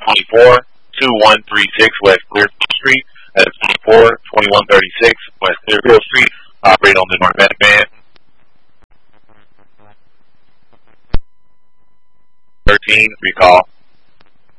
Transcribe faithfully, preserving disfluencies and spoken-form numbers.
twenty-four, twenty-one thirty-six West Clearfield Street. That's twenty-four, twenty-one thirty-six West Clearfield Street. Operate on the northbound band. thirteen, recall.